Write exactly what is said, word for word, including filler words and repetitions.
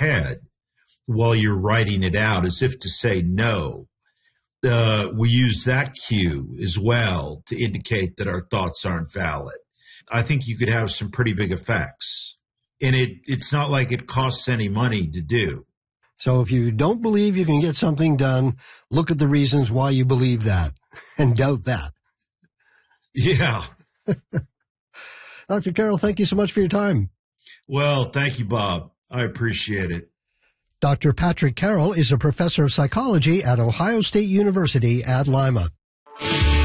head while you're writing it out, as if to say no. Uh, we use that cue as well to indicate that our thoughts aren't valid. I think you could have some pretty big effects. And it, it's not like it costs any money to do. So if you don't believe you can get something done, look at the reasons why you believe that and doubt that. Yeah. Doctor Carroll, thank you so much for your time. Well, thank you, Bob. I appreciate it. Doctor Patrick Carroll is a professor of psychology at Ohio State University at Lima.